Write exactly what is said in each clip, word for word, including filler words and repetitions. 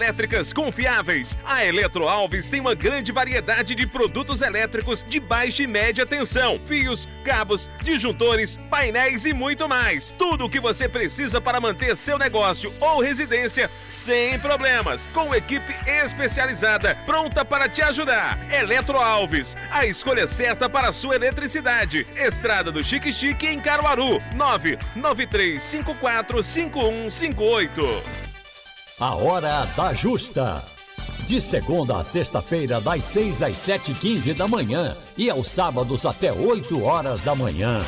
Elétricas confiáveis. A Eletro Alves tem uma grande variedade de produtos elétricos de baixa e média tensão, fios, cabos, disjuntores, painéis e muito mais. Tudo o que você precisa para manter seu negócio ou residência sem problemas, com equipe especializada pronta para te ajudar. Eletro Alves, a escolha certa para a sua eletricidade. Estrada do Chique Chique em Caruaru, nove nove três cinco quatro cinco um cinco oito. A Hora da Justa. De segunda a sexta-feira, das seis às sete e quinze da manhã e aos sábados até oito horas da manhã.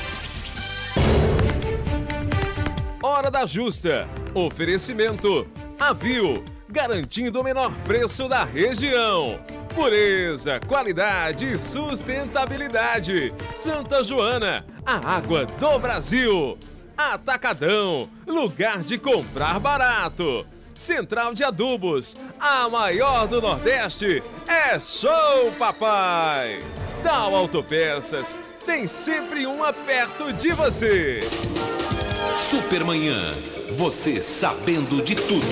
Hora da Justa. Oferecimento Avil, garantindo o menor preço da região. Pureza, qualidade e sustentabilidade. Santa Joana, a água do Brasil. Atacadão, lugar de comprar barato. Central de Adubos, a maior do Nordeste, é Show Papai. Tal Autopeças, tem sempre uma perto de você. Supermanhã, você sabendo de tudo.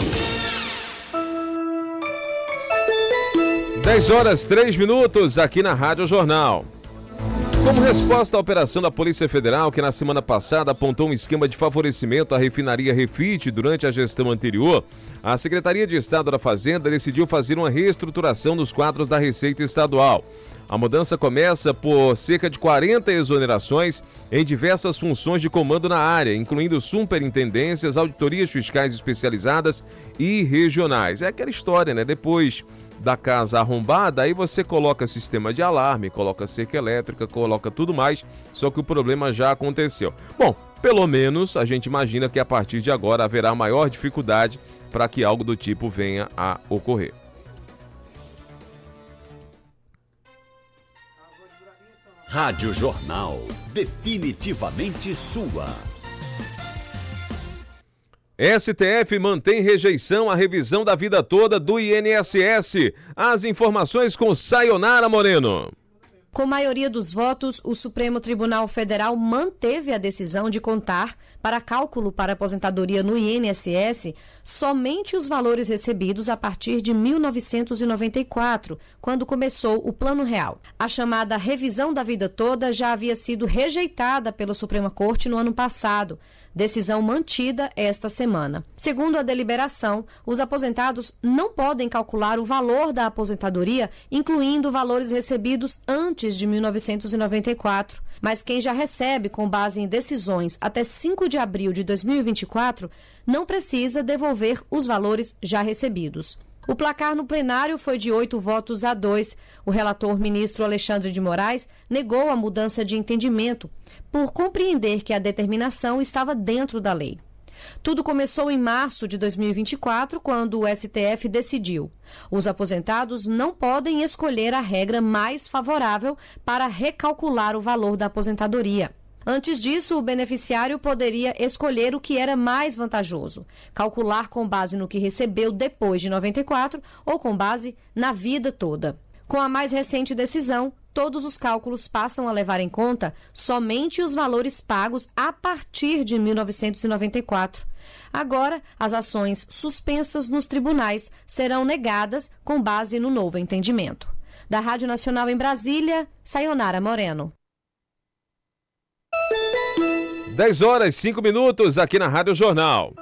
dez horas, três minutos aqui na Rádio Jornal. Como resposta à operação da Polícia Federal, que na semana passada apontou um esquema de favorecimento à refinaria Refit durante a gestão anterior, a Secretaria de Estado da Fazenda decidiu fazer uma reestruturação dos quadros da Receita Estadual. A mudança começa por cerca de quarenta exonerações em diversas funções de comando na área, incluindo superintendências, auditorias fiscais especializadas e regionais. É aquela história, né? Depois da casa arrombada, aí você coloca sistema de alarme, coloca cerca elétrica, coloca tudo mais, só que o problema já aconteceu. Bom, pelo menos a gente imagina que a partir de agora haverá maior dificuldade para que algo do tipo venha a ocorrer. Rádio Jornal, definitivamente sua. S T F mantém rejeição à revisão da vida toda do I N S S. As informações com Sayonara Moreno. Com maioria dos votos, o Supremo Tribunal Federal manteve a decisão de contar para cálculo para aposentadoria no I N S S somente os valores recebidos a partir de mil novecentos e noventa e quatro, quando começou o Plano Real. A chamada revisão da vida toda já havia sido rejeitada pela Suprema Corte no ano passado. Decisão mantida esta semana. Segundo a deliberação, os aposentados não podem calcular o valor da aposentadoria, incluindo valores recebidos antes de mil novecentos e noventa e quatro. Mas quem já recebe com base em decisões até cinco de abril de dois mil e vinte e quatro não precisa devolver os valores já recebidos. O placar no plenário foi de oito votos a dois. O relator ministro Alexandre de Moraes negou a mudança de entendimento, por compreender que a determinação estava dentro da lei. Tudo começou em março de dois mil e vinte e quatro, quando o S T F decidiu: os aposentados não podem escolher a regra mais favorável para recalcular o valor da aposentadoria. Antes disso, o beneficiário poderia escolher o que era mais vantajoso, calcular com base no que recebeu depois de noventa e quatro ou com base na vida toda. Com a mais recente decisão, todos os cálculos passam a levar em conta somente os valores pagos a partir de mil novecentos e noventa e quatro. Agora, as ações suspensas nos tribunais serão negadas com base no novo entendimento. Da Rádio Nacional em Brasília, Sayonara Moreno. dez horas, cinco minutos aqui na Rádio Jornal.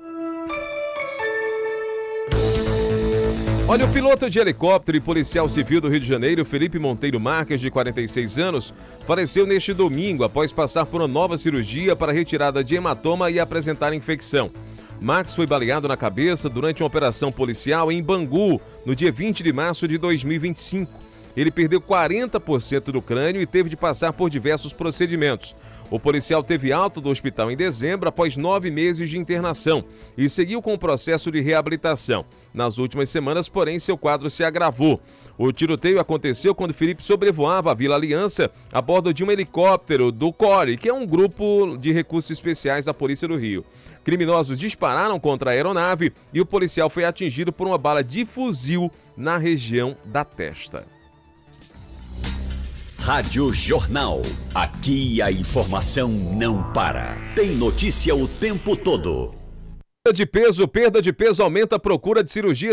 Olha, o piloto de helicóptero e policial civil do Rio de Janeiro, Felipe Monteiro Marques, de quarenta e seis anos, faleceu neste domingo após passar por uma nova cirurgia para retirada de hematoma e apresentar infecção. Marques foi baleado na cabeça durante uma operação policial em Bangu, no dia vinte de março de dois mil e vinte e cinco. Ele perdeu quarenta por cento do crânio e teve de passar por diversos procedimentos. O policial teve alta do hospital em dezembro após nove meses de internação e seguiu com o processo de reabilitação. Nas últimas semanas, porém, seu quadro se agravou. O tiroteio aconteceu quando Felipe sobrevoava a Vila Aliança a bordo de um helicóptero do CORE, que é um grupo de recursos especiais da Polícia do Rio. Criminosos dispararam contra a aeronave e o policial foi atingido por uma bala de fuzil na região da testa. Rádio Jornal. Aqui a informação não para. Tem notícia o tempo todo. De peso, perda de peso aumenta a procura de cirurgia